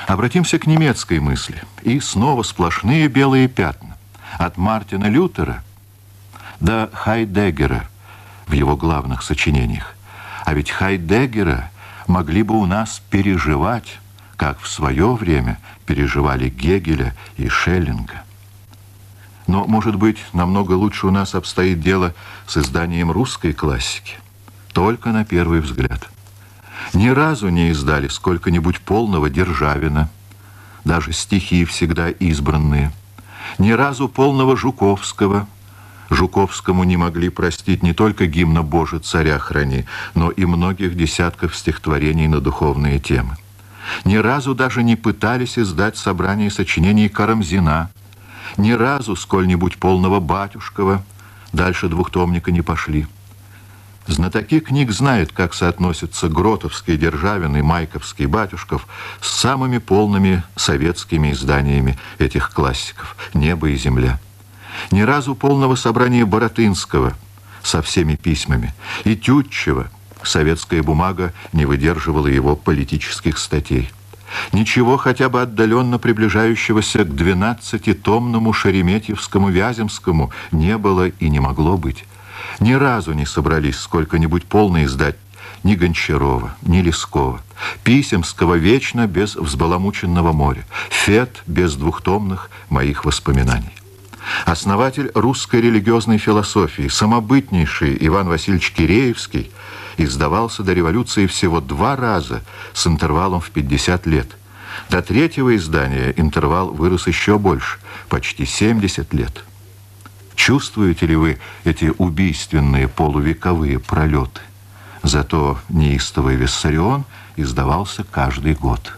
Обратимся к немецкой мысли. И снова сплошные белые пятна. От Мартина Лютера до Хайдеггера в его главных сочинениях. А ведь Хайдеггера могли бы у нас переживать, как в свое время переживали Гегеля и Шеллинга. Но, может быть, намного лучше у нас обстоит дело с изданием русской классики. Только на первый взгляд. Ни разу не издали сколько-нибудь полного Державина, даже стихи всегда избранные. Ни разу полного Жуковского. Жуковскому не могли простить не только гимна «Боже, царя храни», но и многих десятков стихотворений на духовные темы. Ни разу даже не пытались издать собрание сочинений Карамзина. Ни разу сколь-нибудь полного Батюшкова. Дальше двухтомника не пошли. Знатоки книг знают, как соотносятся Гротовский, Державин и Майковский, Батюшков с самыми полными советскими изданиями этих классиков «Небо и земля». Ни разу полного собрания Баратынского со всеми письмами и Тютчева советская бумага не выдерживала его политических статей. Ничего хотя бы отдаленно приближающегося к 12-томному Шереметьевскому Вяземскому не было и не могло быть. Ни разу не собрались сколько-нибудь полно издать ни Гончарова, ни Лескова, Писемского вечно без «Взбаламученного моря», Фет без двухтомных моих воспоминаний. Основатель русской религиозной философии, самобытнейший Иван Васильевич Киреевский, издавался до революции всего 2 раза с интервалом в 50 лет. До 3-го издания интервал вырос еще больше, почти 70 лет. Чувствуете ли вы эти убийственные полувековые пролеты? Зато неистовый Виссарион издавался каждый год.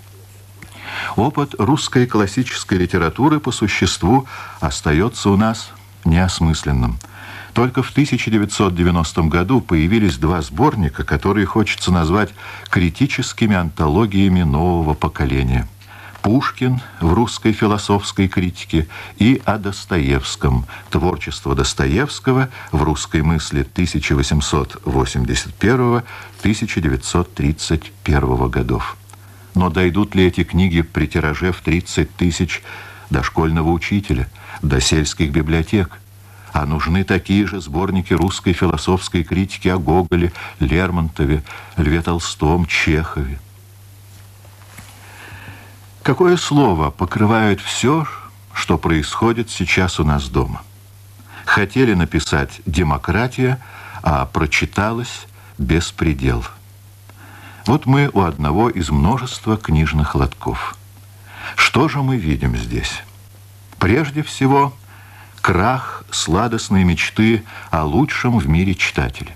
Опыт русской классической литературы по существу остается у нас неосмысленным. Только в 1990 году появились 2 сборника, которые хочется назвать критическими антологиями нового поколения. Пушкин в русской философской критике и о Достоевском. Творчество Достоевского в русской мысли 1881-1931 годов. Но дойдут ли эти книги при тираже в 30 тысяч до школьного учителя, до сельских библиотек? А нужны такие же сборники русской философской критики о Гоголе, Лермонтове, Льве Толстом, Чехове. Какое слово покрывает все, что происходит сейчас у нас дома? Хотели написать «демократия», а прочиталось «беспредел». Вот мы у одного из множества книжных лотков. Что же мы видим здесь? Прежде всего, крах сладостной мечты о лучшем в мире читателе.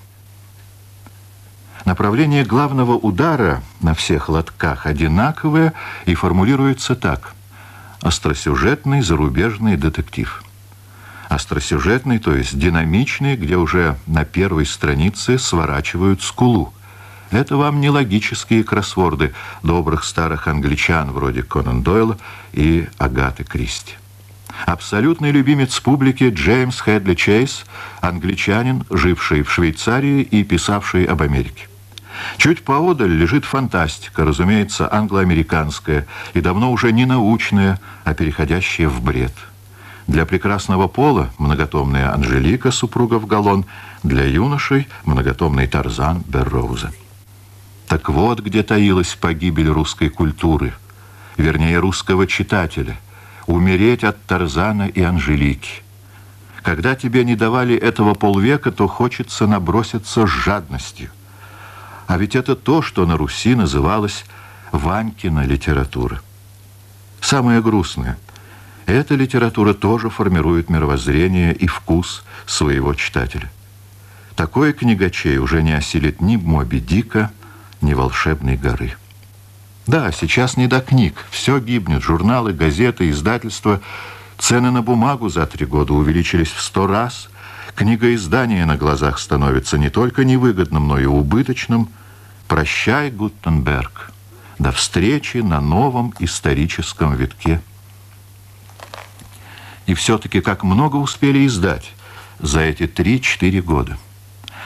Направление главного удара на всех лотках одинаковое и формулируется так: остросюжетный зарубежный детектив. Остросюжетный, то есть динамичный, где уже на первой странице сворачивают скулу. Это вам не логические кроссворды добрых старых англичан вроде Конан Дойла и Агаты Кристи. Абсолютный любимец публики Джеймс Хедли Чейз, англичанин, живший в Швейцарии и писавший об Америке. Чуть поодаль лежит фантастика, разумеется, англо-американская, и давно уже не научная, а переходящая в бред. Для прекрасного пола многотомная Анжелика, супругов Галлон, для юношей многотомный Тарзан Берроуза. Так вот, где таилась погибель русской культуры, вернее, русского читателя. Умереть от Тарзана и Анжелики. Когда тебе не давали этого полвека, то хочется наброситься с жадностью. А ведь это то, что на Руси называлось Ванькина литература. Самое грустное, эта литература тоже формирует мировоззрение и вкус своего читателя. Такой книгачей уже не осилит ни Моби Дика, ни Волшебной горы. Да, сейчас не до книг, все гибнет, журналы, газеты, издательства. Цены на бумагу за 3 года увеличились в 100 раз. Книгоиздание на глазах становится не только невыгодным, но и убыточным. Прощай, Гутенберг, до встречи на новом историческом витке. И все-таки как много успели издать за эти 3-4 года.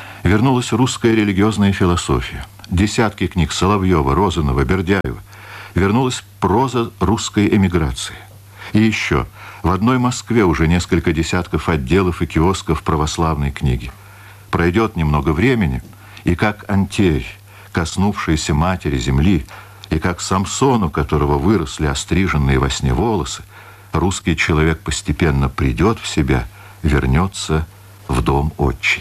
Вернулась русская религиозная философия. Десятки книг Соловьева, Розанова, Бердяева. вернулась проза русской эмиграции. И еще, в одной Москве уже несколько десятков отделов и киосков православной книги. Пройдет немного времени, и как Антей, коснувшийся матери земли, и как Самсон, у которого выросли остриженные во сне волосы, русский человек постепенно придет в себя, вернется в дом отчий.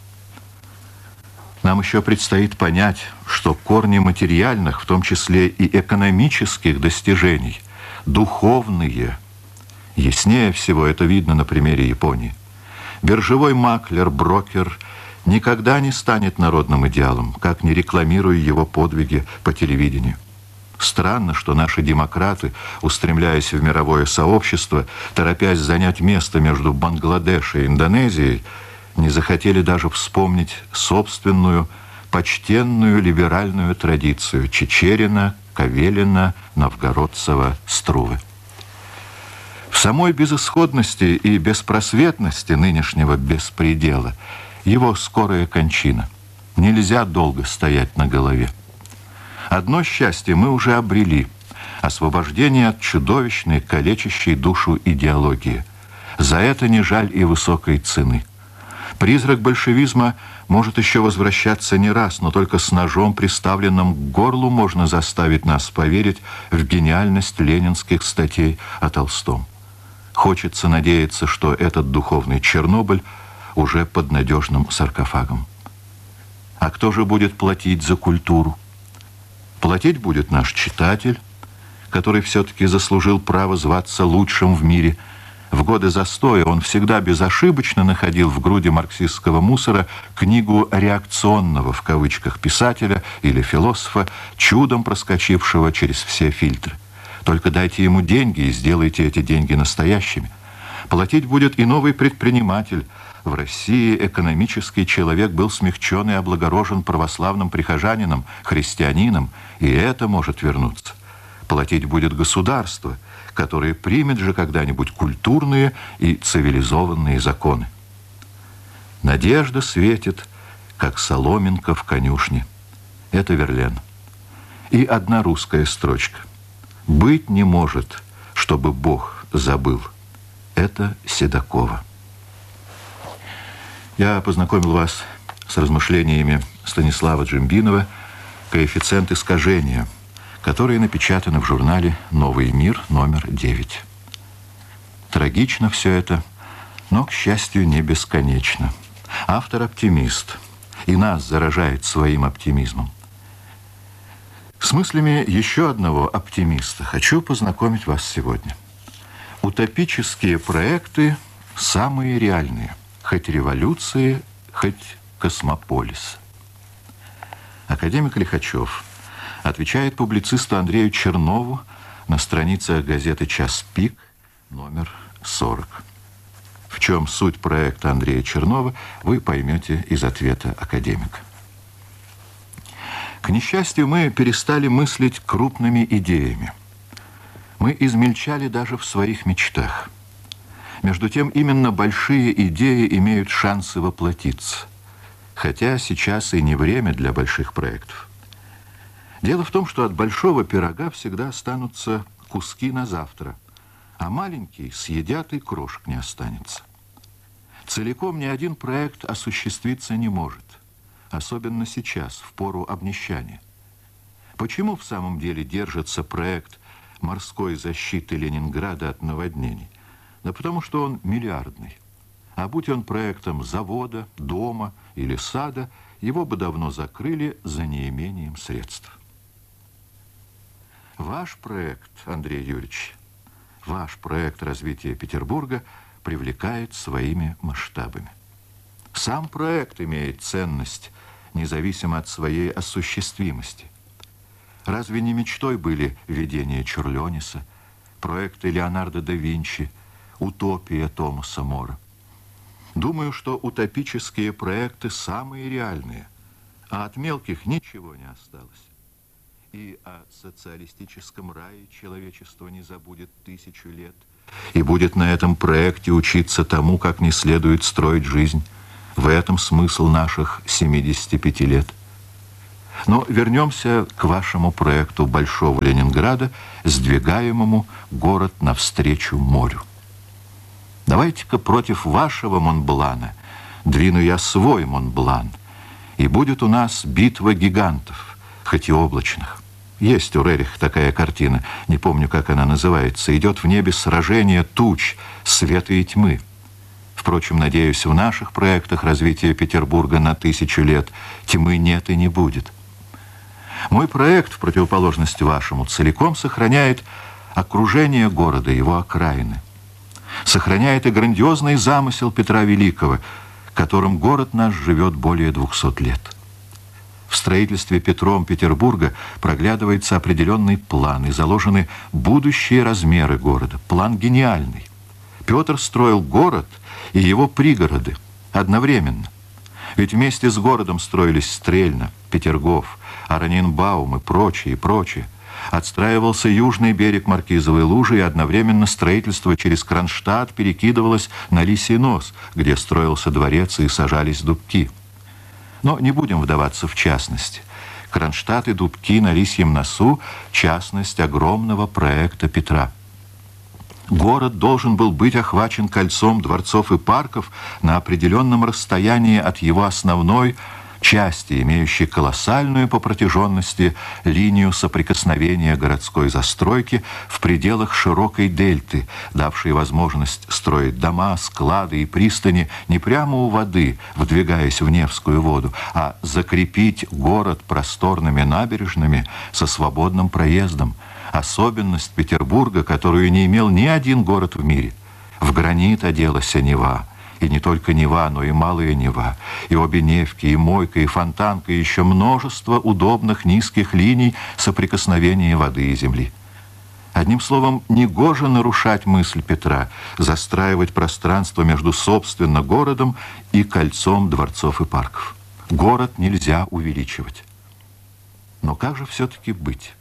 Нам еще предстоит понять, что корни материальных, в том числе и экономических достижений, духовные. Яснее всего это видно на примере Японии. Биржевой маклер, брокер никогда не станет народным идеалом, как не рекламируя его подвиги по телевидению. Странно, что наши демократы, устремляясь в мировое сообщество, торопясь занять место между Бангладеш и Индонезией, не захотели даже вспомнить собственную, почтенную либеральную традицию Чичерина, Кавелина, Новгородцева, Струве. В самой безысходности и беспросветности нынешнего беспредела его скорая кончина. Нельзя долго стоять на голове. Одно счастье мы уже обрели – освобождение от чудовищной, калечащей душу идеологии. За это не жаль и высокой цены. Призрак большевизма может еще возвращаться не раз, но только с ножом, приставленным к горлу, можно заставить нас поверить в гениальность ленинских статей о Толстом. Хочется надеяться, что этот духовный Чернобыль уже под надежным саркофагом. А кто же будет платить за культуру? Платить будет наш читатель, который все-таки заслужил право зваться лучшим в мире. В годы застоя он всегда безошибочно находил в груди марксистского мусора книгу «реакционного» в кавычках писателя или философа, чудом проскочившего через все фильтры. Только дайте ему деньги и сделайте эти деньги настоящими. Платить будет и новый предприниматель. В России экономический человек был смягчен и облагорожен православным прихожанином, христианином, и это может вернуться. Платить будет государство, которое примет же когда-нибудь культурные и цивилизованные законы. Надежда светит, как соломинка в конюшне. Это Верлен. И одна русская строчка. «Быть не может, чтобы Бог забыл». Это Седокова. Я познакомил вас с размышлениями Станислава Джембинова «Коэффициент искажения», которые напечатаны в журнале «Новый мир» номер 9. Трагично все это, но, к счастью, не бесконечно. Автор оптимист, и нас заражает своим оптимизмом. С мыслями еще одного оптимиста хочу познакомить вас сегодня. Утопические проекты самые реальные, хоть революции, хоть космополис. Академик Лихачев отвечает публицисту Андрею Чернову на страницах газеты «Час пик» номер 40. В чем суть проекта Андрея Чернова, вы поймете из ответа академика. К несчастью, мы перестали мыслить крупными идеями. Мы измельчали даже в своих мечтах. Между тем, именно большие идеи имеют шансы воплотиться. Хотя сейчас и не время для больших проектов. Дело в том, что от большого пирога всегда останутся куски на завтра, а маленький съедят и крошек не останется. Целиком ни один проект осуществиться не может. Особенно сейчас, в пору обнищания. Почему в самом деле держится проект морской защиты Ленинграда от наводнений? Да потому что он миллиардный. А будь он проектом завода, дома или сада, его бы давно закрыли за неимением средств. Ваш проект, Андрей Юрьевич, ваш проект развития Петербурга привлекает своими масштабами. Сам проект имеет ценность, независимо от своей осуществимости. Разве не мечтой были видения Чурлениса, проекты Леонардо да Винчи, утопия Томаса Мора? Думаю, что утопические проекты самые реальные, а от мелких ничего не осталось. И о социалистическом рае человечество не забудет 1000 лет, и будет на этом проекте учиться тому, как не следует строить жизнь. В этом смысл наших 75 лет. Но вернемся к вашему проекту Большого Ленинграда, сдвигаемому город навстречу морю. Давайте-ка против вашего Монблана двину я свой Монблан, и будет у нас битва гигантов, хоть и облачных. Есть у Рериха такая картина, не помню, как она называется. Идет в небе сражение туч, света и тьмы. Впрочем, надеюсь, в наших проектах развития Петербурга на 1000 лет тьмы нет и не будет. Мой проект, в противоположность вашему, целиком сохраняет окружение города, его окраины. Сохраняет и грандиозный замысел Петра Великого, которым город наш живет более 200 лет. В строительстве Петром Петербурга проглядывается определенный план, и заложены будущие размеры города. План гениальный. Петр строил город и его пригороды одновременно. Ведь вместе с городом строились Стрельна, Петергоф, Аранинбаум и прочее, и прочее. Отстраивался южный берег Маркизовой лужи, и одновременно строительство через Кронштадт перекидывалось на Лисий нос, где строился дворец и сажались дубки. Но не будем вдаваться в частности. Кронштадт и дубки на Лисьем носу – частность огромного проекта Петра. Город должен был быть охвачен кольцом дворцов и парков на определенном расстоянии от его основной части, имеющей колоссальную по протяженности линию соприкосновения городской застройки в пределах широкой дельты, давшей возможность строить дома, склады и пристани не прямо у воды, вдвигаясь в Невскую воду, а закрепить город просторными набережными со свободным проездом. Особенность Петербурга, которую не имел ни один город в мире. В гранит оделась Нева. И не только Нева, но и Малая Нева, и обе Невки, и Мойка, и Фонтанка, и еще множество удобных низких линий соприкосновения воды и земли. Одним словом, негоже нарушать мысль Петра, застраивать пространство между, собственно, городом и кольцом дворцов и парков. Город нельзя увеличивать. Но как же все-таки быть?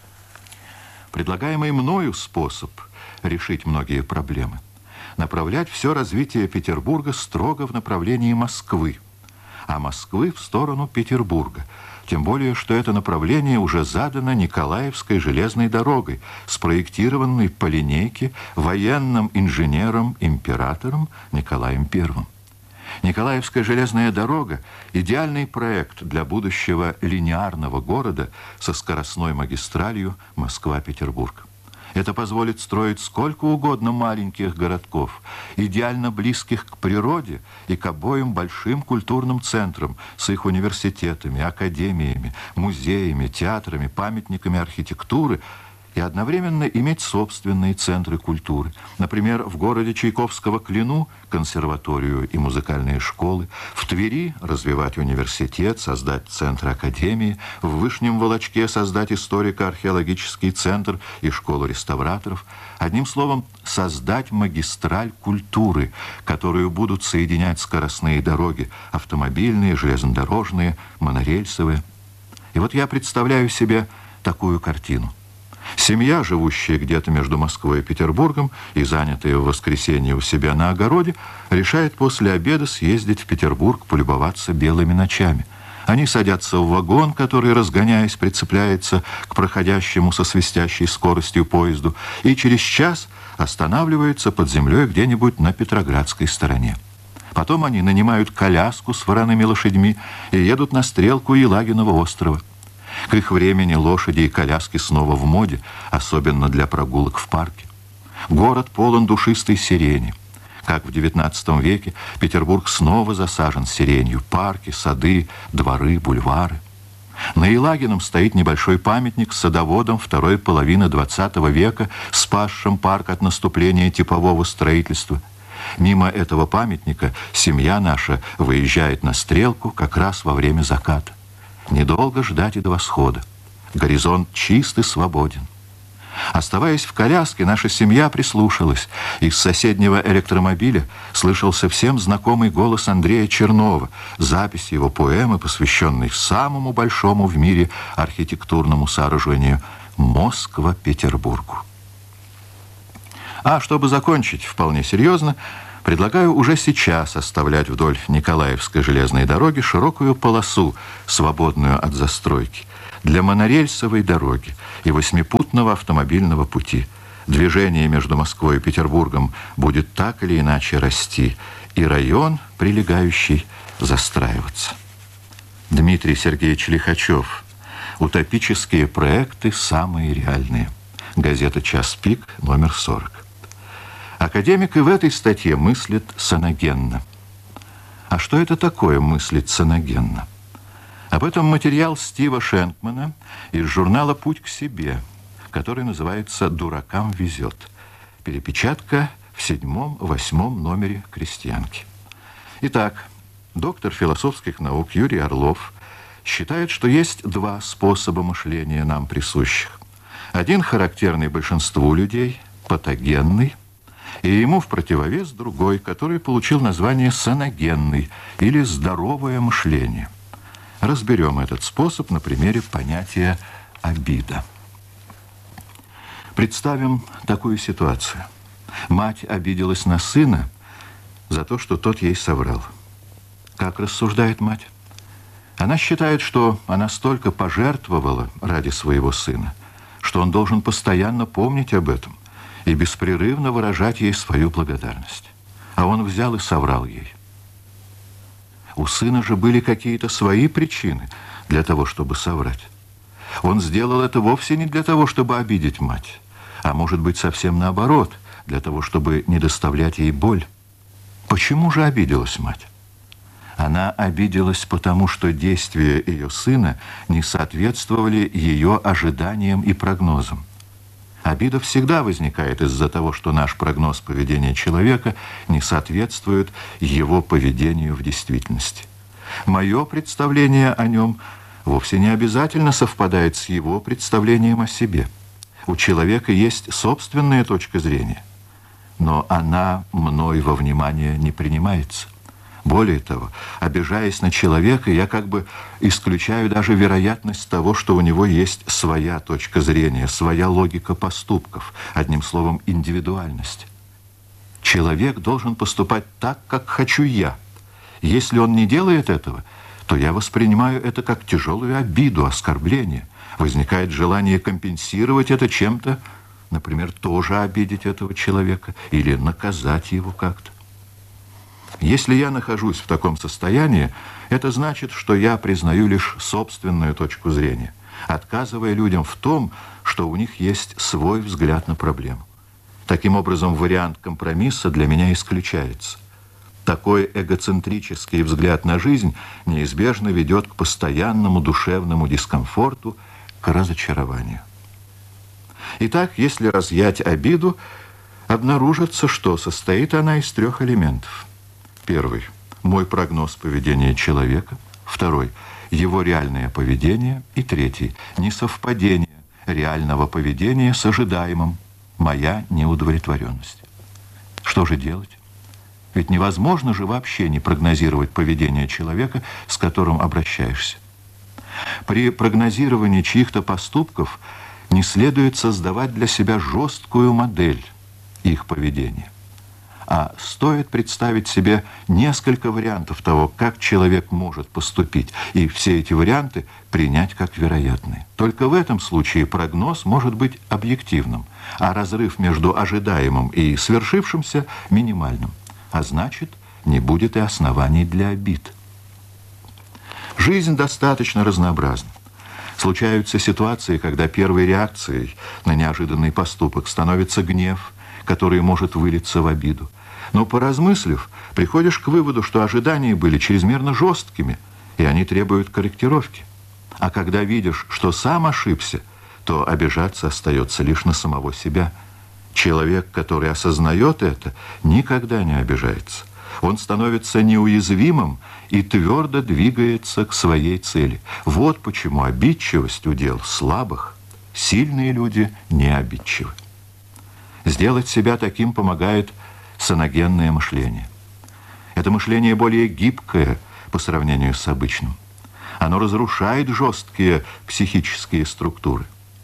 Предлагаемый мною способ решить многие проблемы – направлять все развитие Петербурга строго в направлении Москвы, а Москвы в сторону Петербурга. Тем более, что это направление уже задано Николаевской железной дорогой, спроектированной по линейке военным инженером-императором Николаем I. Николаевская железная дорога – идеальный проект для будущего линейного города со скоростной магистралью Москва-Петербург. Это позволит строить сколько угодно маленьких городков, идеально близких к природе и к обоим большим культурным центрам с их университетами, академиями, музеями, театрами, памятниками архитектуры, и одновременно иметь собственные центры культуры. Например, в городе Чайковского-Клину консерваторию и музыкальные школы, в Твери развивать университет, создать центр академии, в Вышнем Волочке создать историко-археологический центр и школу реставраторов. Одним словом, создать магистраль культуры, которую будут соединять скоростные дороги, автомобильные, железнодорожные, монорельсовые. И вот я представляю себе такую картину. Семья, живущая где-то между Москвой и Петербургом и занятая в воскресенье у себя на огороде, решает после обеда съездить в Петербург полюбоваться белыми ночами. Они садятся в вагон, который, разгоняясь, прицепляется к проходящему со свистящей скоростью поезду, и через час останавливаются под землей где-нибудь на Петроградской стороне. Потом они нанимают коляску с вороными лошадьми и едут на стрелку Елагиного острова. К их времени лошади и коляски снова в моде, особенно для прогулок в парке. Город полон душистой сирени. Как в XIX веке, Петербург снова засажен сиренью. Парки, сады, дворы, бульвары. На Елагином стоит небольшой памятник садоводам второй половины XX века, спасшим парк от наступления типового строительства. Мимо этого памятника семья наша выезжает на стрелку как раз во время заката. Недолго ждать и до восхода. Горизонт чист и свободен. Оставаясь в коляске, наша семья прислушалась. Из соседнего электромобиля слышался всем знакомый голос Андрея Чернова, запись его поэмы, посвященной самому большому в мире архитектурному сооружению – Москва-Петербургу. А чтобы закончить вполне серьезно, Предлагаю уже сейчас оставлять вдоль Николаевской железной дороги широкую полосу, свободную от застройки, для монорельсовой дороги и восьмипутного автомобильного пути. Движение между Москвой и Петербургом будет так или иначе расти, и район, прилегающий, застраиваться. Дмитрий Сергеевич Лихачев. Утопические проекты самые реальные. Газета «Час пик», номер 40. Академик и в этой статье мыслит саногенно. А что это такое мыслить саногенно? Об этом материал Стива Шенкмана из журнала «Путь к себе», который называется «Дуракам везет». Перепечатка в 7-8 номере «Крестьянки». Итак, доктор философских наук Юрий Орлов считает, что есть два способа мышления нам присущих. Один характерный большинству людей, патогенный, и ему в противовес другой, который получил название саногенный или здоровое мышление. Разберем этот способ на примере понятия обида. Представим такую ситуацию. Мать обиделась на сына за то, что тот ей соврал. Как рассуждает мать? Она считает, что она столько пожертвовала ради своего сына, что он должен постоянно помнить об этом и беспрерывно выражать ей свою благодарность. А он взял и соврал ей. У сына же были какие-то свои причины для того, чтобы соврать. Он сделал это вовсе не для того, чтобы обидеть мать, а может быть совсем наоборот, для того, чтобы не доставлять ей боль. Почему же обиделась мать? Она обиделась потому, что действия ее сына не соответствовали ее ожиданиям и прогнозам. Обида всегда возникает из-за того, что наш прогноз поведения человека не соответствует его поведению в действительности. Мое представление о нем вовсе не обязательно совпадает с его представлением о себе. У человека есть собственная точка зрения, но она мной во внимание не принимается. Более того, обижаясь на человека, я как бы исключаю даже вероятность того, что у него есть своя точка зрения, своя логика поступков, одним словом, индивидуальность. Человек должен поступать так, как хочу я. Если он не делает этого, то я воспринимаю это как тяжелую обиду, оскорбление. Возникает желание компенсировать это чем-то, например, тоже обидеть этого человека или наказать его как-то. Если я нахожусь в таком состоянии, это значит, что я признаю лишь собственную точку зрения, отказывая людям в том, что у них есть свой взгляд на проблему. Таким образом, вариант компромисса для меня исключается. Такой эгоцентрический взгляд на жизнь неизбежно ведет к постоянному душевному дискомфорту, к разочарованию. Итак, если разъять обиду, обнаружится, что состоит она из 3 элементов. Первый – мой прогноз поведения человека. Второй – его реальное поведение. И третий – несовпадение реального поведения с ожидаемым, моя неудовлетворенность. Что же делать? Ведь невозможно же вообще не прогнозировать поведение человека, с которым обращаешься. При прогнозировании чьих-то поступков не следует создавать для себя жесткую модель их поведения. А стоит представить себе несколько вариантов того, как человек может поступить, и все эти варианты принять как вероятные. Только в этом случае прогноз может быть объективным, а разрыв между ожидаемым и свершившимся минимальным. А значит, не будет и оснований для обид. Жизнь достаточно разнообразна. Случаются ситуации, когда первой реакцией на неожиданный поступок становится гнев, который может вылиться в обиду. Но, поразмыслив, приходишь к выводу, что ожидания были чрезмерно жесткими, и они требуют корректировки. А когда видишь, что сам ошибся, то обижаться остается лишь на самого себя. Человек, который осознает это, никогда не обижается. Он становится неуязвимым и твердо двигается к своей цели. Вот почему обидчивость удел слабых. Сильные люди не обидчивы. Сделать себя таким помогает саногенное мышление. Это мышление более гибкое по сравнению с обычным. Оно разрушает жесткие психические структуры.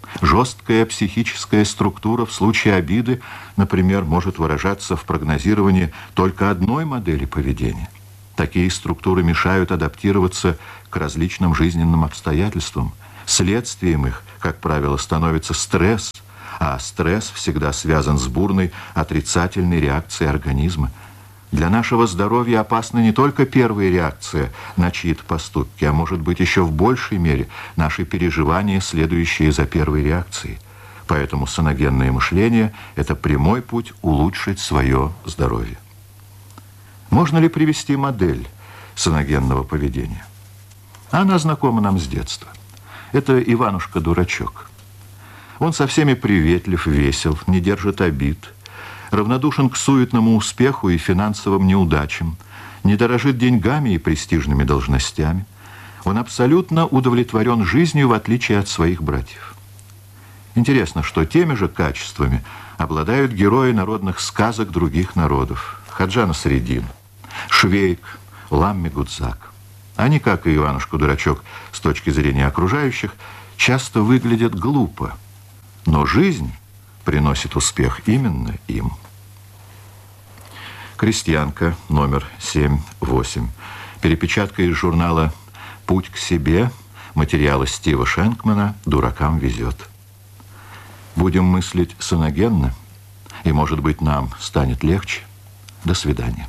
Жесткая психическая структура в случае обиды, например, может выражаться в прогнозировании только одной модели поведения. Такие структуры мешают адаптироваться к различным жизненным обстоятельствам. Следствием их, как правило, становится стресс, а стресс всегда связан с бурной отрицательной реакцией организма. Для нашего здоровья опасна не только первая реакция на чьи-то поступки, а может быть еще в большей мере наши переживания, следующие за первой реакцией. Поэтому саногенное мышление – это прямой путь улучшить свое здоровье. Можно ли привести модель саногенного поведения? Она знакома нам с детства. Это Иванушка-дурачок. Он со всеми приветлив, весел, не держит обид, равнодушен к суетному успеху и финансовым неудачам, не дорожит деньгами и престижными должностями. Он абсолютно удовлетворен жизнью, в отличие от своих братьев. Интересно, что теми же качествами обладают герои народных сказок других народов. Ходжа Насреддин, Швейк, Ламми Гудзак. Они, как и Иванушка-дурачок, с точки зрения окружающих, часто выглядят глупо, но жизнь приносит успех именно им. «Крестьянка», номер 7-8. Перепечатка из журнала «Путь к себе», материалы Стива Шенкмана «Дуракам везет». Будем мыслить саногенно, и, может быть, нам станет легче. До свидания.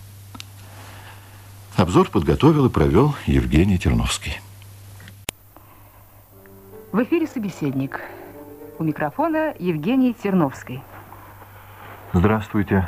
Обзор подготовил и провел Евгений Терновский. В эфире собеседник. У микрофона Евгений Терновский. Здравствуйте.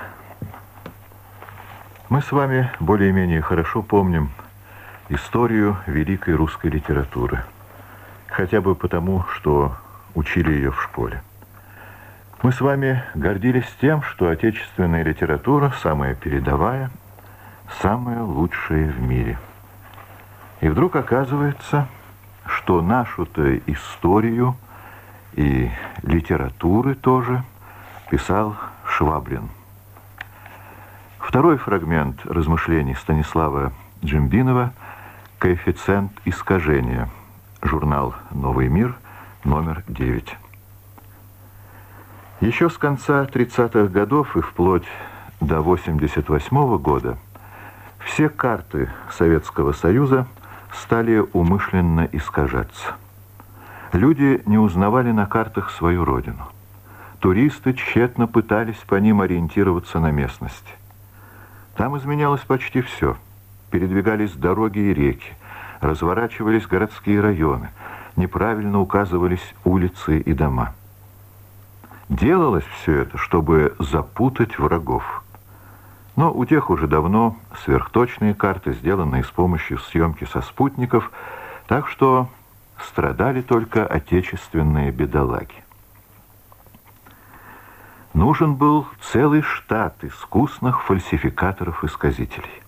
Мы с вами более-менее хорошо помним историю великой русской литературы. Хотя бы потому, что учили ее в школе. Мы с вами гордились тем, что отечественная литература самая передовая, самая лучшая в мире. И вдруг оказывается, что нашу-то историю и литературы тоже писал Швабрин. Второй фрагмент размышлений Станислава Джембинова «Коэффициент искажения». Журнал «Новый мир», номер 9. Еще с конца 30-х годов и вплоть до 88-го года все карты Советского Союза стали умышленно искажаться. Люди не узнавали на картах свою родину. Туристы тщетно пытались по ним ориентироваться на местности. Там изменялось почти все. Передвигались дороги и реки, разворачивались городские районы, неправильно указывались улицы и дома. Делалось все это, чтобы запутать врагов. Но у тех уже давно сверхточные карты, сделанные с помощью съемки со спутников, так что страдали только отечественные бедолаги. Нужен был целый штат искусных фальсификаторов-исказителей.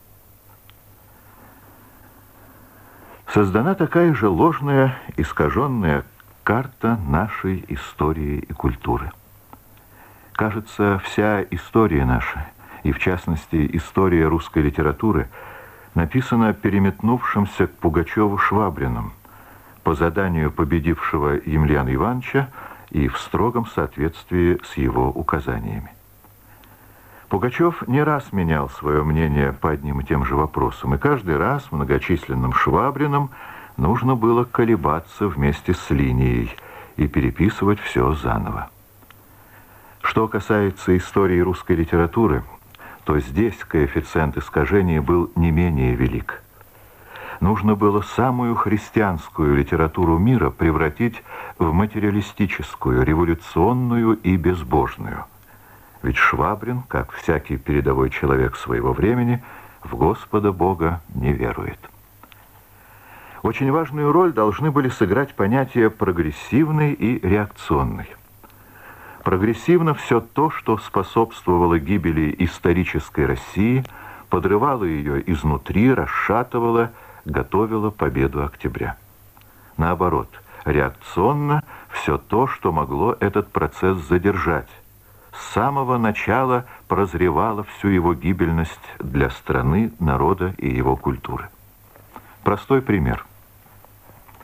Создана такая же ложная, искаженная карта нашей истории и культуры. Кажется, вся история наша, и в частности история русской литературы, написана переметнувшимся к Пугачеву Швабриным по заданию победившего Емельяна Ивановича и в строгом соответствии с его указаниями. Пугачев не раз менял свое мнение по одним и тем же вопросам, и каждый раз многочисленным Швабриным нужно было колебаться вместе с линией и переписывать все заново. Что касается истории русской литературы, то здесь коэффициент искажения был не менее велик. Нужно было самую христианскую литературу мира превратить в материалистическую, революционную и безбожную. Ведь Швабрин, как всякий передовой человек своего времени, в Господа Бога не верует. Очень важную роль должны были сыграть понятия прогрессивный и реакционный. Прогрессивно все то, что способствовало гибели исторической России, подрывало ее изнутри, расшатывало, готовило победу октября. Наоборот, реакционно все то, что могло этот процесс задержать, с самого начала прозревало всю его гибельность для страны, народа и его культуры. Простой пример.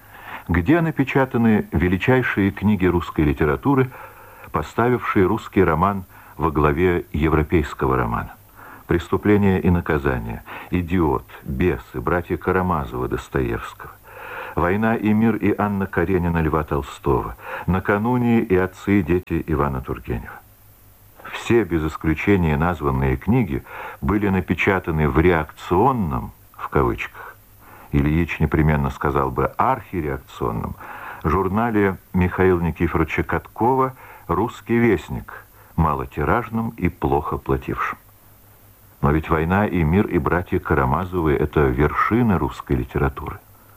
где напечатаны величайшие книги русской литературы, поставившие русский роман во главе европейского романа. «Преступление и наказание», «Идиот», «Бесы», «Братья Карамазовы» Достоевского, «Война и мир» и Анна Каренина Льва Толстого, «Накануне» и «Отцы и дети» Ивана Тургенева. Все, без исключения названные книги, были напечатаны в реакционном, в кавычках, Ильич непременно сказал бы архиреакционном, журнале Михаила Никифоровича Каткова «Русский вестник», малотиражным и плохо платившим. Но ведь «Война и мир» и «Братья Карамазовы» — это вершина русской литературы.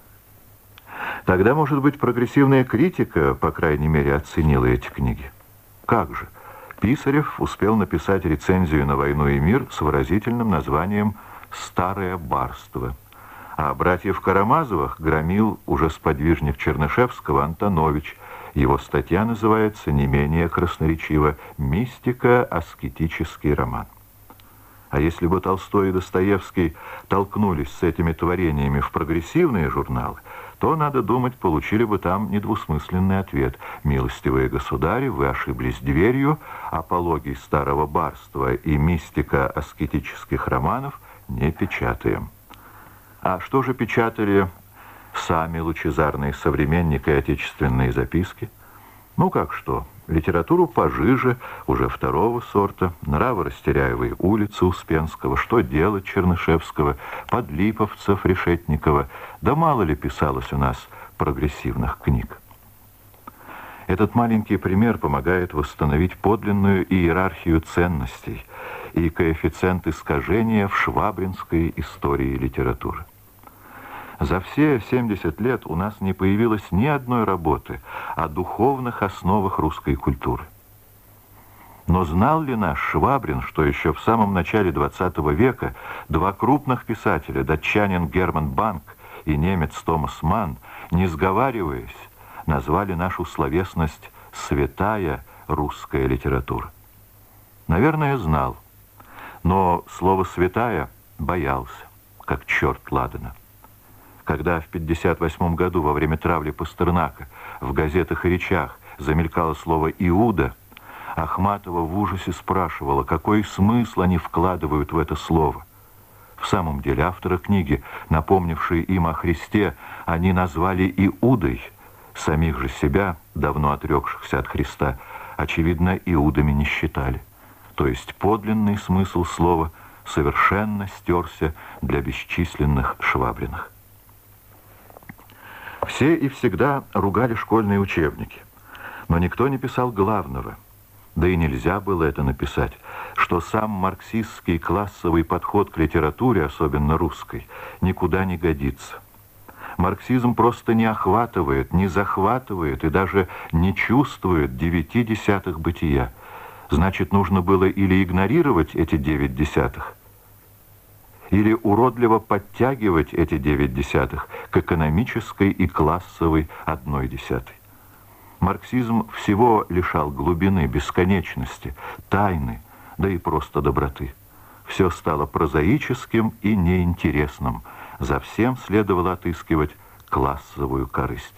Тогда, может быть, прогрессивная критика, по крайней мере, оценила эти книги. Как же? Писарев успел написать рецензию на «Войну и мир» с выразительным названием «Старое барство». А братьев Карамазовых громил уже сподвижник Чернышевского Антонович. Его статья называется не менее красноречиво «Мистико-аскетический роман». А если бы Толстой и Достоевский толкнулись с этими творениями в прогрессивные журналы, то, надо думать, получили бы там недвусмысленный ответ: «Милостивые государи, вы ошиблись дверью, апологий старого барства и мистико-аскетических романов не печатаем». А что же печатали сами лучезарные современники и отечественные записки? Ну как что? Литературу пожиже, уже второго сорта, нравы Растеряевой улицы Успенского, что делать Чернышевского, Подлиповцев, Решетникова. Да мало ли писалось у нас прогрессивных книг. Этот маленький пример помогает восстановить подлинную иерархию ценностей и коэффициент искажения в швабринской истории литературы. За все 70 лет у нас не появилось ни одной работы о духовных основах русской культуры. Но знал ли наш Швабрин, что еще в самом начале XX века два крупных писателя, датчанин Герман Банк и немец Томас Манн, не сговариваясь, назвали нашу словесность «святая русская литература»? Наверное, знал, но слово «святая» боялся, как черт ладана. Когда в 1958 году во время травли Пастернака в газетах и речах замелькало слово «Иуда», Ахматова в ужасе спрашивала, какой смысл они вкладывают в это слово. В самом деле авторы книги, напомнившие им о Христе, они назвали Иудой, самих же себя, давно отрекшихся от Христа, очевидно, иудами не считали. То есть подлинный смысл слова совершенно стерся для бесчисленных Швабриных. Все и всегда ругали школьные учебники, но никто не писал главного, да и нельзя было это написать, что сам марксистский классовый подход к литературе, особенно русской, никуда не годится. Марксизм просто не охватывает, не захватывает и даже не чувствует 9 десятых бытия. Значит, нужно было или игнорировать эти 9 десятых, или уродливо подтягивать эти 9 десятых к экономической и классовой 1 десятой. Марксизм всего лишал глубины, бесконечности, тайны, да и просто доброты. Все стало прозаическим и неинтересным. За всем следовало отыскивать классовую корысть.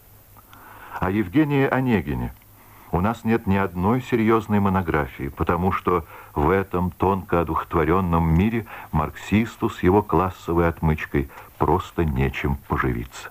О Евгении Онегине у нас нет ни одной серьезной монографии, потому что в этом тонко одухотворенном мире марксисту с его классовой отмычкой просто нечем поживиться.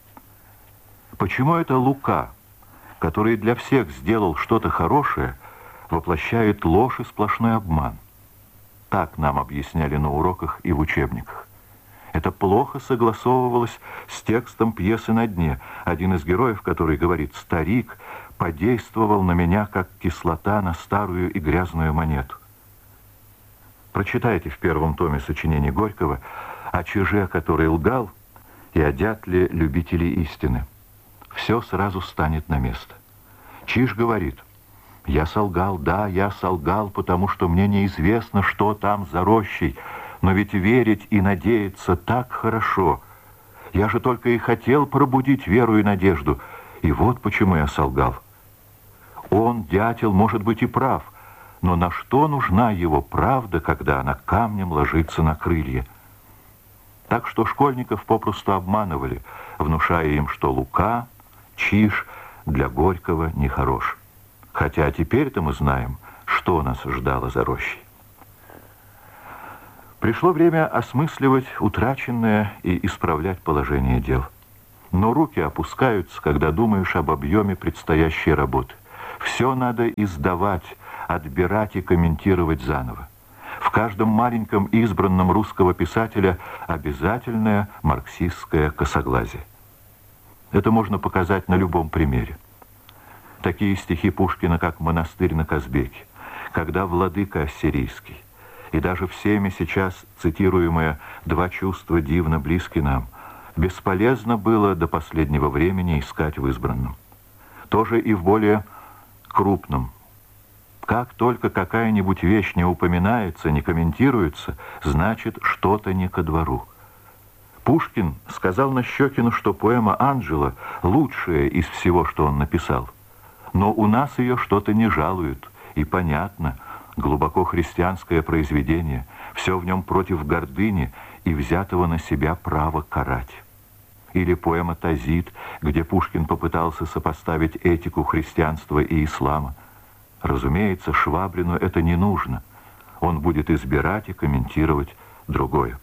Почему это Лука, который для всех сделал что-то хорошее, воплощает ложь и сплошной обман? Так нам объясняли на уроках и в учебниках. Это плохо согласовывалось с текстом пьесы «На дне». Один из героев, который говорит: «Старик подействовал на меня, как кислота на старую и грязную монету». Прочитайте в первом томе сочинений Горького о чиже, который лгал, и о дятле любителей истины. Все сразу станет на место. Чиж говорит: «Я солгал, да, я солгал, потому что мне неизвестно, что там за рощей, но ведь верить и надеяться так хорошо. Я же только и хотел пробудить веру и надежду, и вот почему я солгал». Он, дятел, может быть и прав, но на что нужна его правда, когда она камнем ложится на крылья? Так что школьников попросту обманывали, внушая им, что Лука Чиж для Горького нехорош. Хотя теперь-то мы знаем, что нас ждало за рощей. Пришло время осмысливать утраченное и исправлять положение дел. Но руки опускаются, когда думаешь об объеме предстоящей работы. Все надо издавать, отбирать и комментировать заново. В каждом маленьком избранном русского писателя обязательное марксистское косоглазие. Это можно показать на любом примере. Такие стихи Пушкина, как «Монастырь на Казбеке», «Когда владыка ассирийский», и даже всеми сейчас цитируемые «Два чувства дивно близки нам», бесполезно было до последнего времени искать в избранном. Тоже и в более крупном. Как только какая-нибудь вещь не упоминается, не комментируется, значит, что-то не ко двору. Пушкин сказал Нащекину, что поэма «Анджело» лучшая из всего, что он написал. Но у нас ее что-то не жалуют, и понятно, глубоко христианское произведение, все в нем против гордыни и взятого на себя права карать. Или поэма «Тазид», где Пушкин попытался сопоставить этику христианства и ислама. Разумеется, Швабрину это не нужно. Он будет избирать и комментировать другое.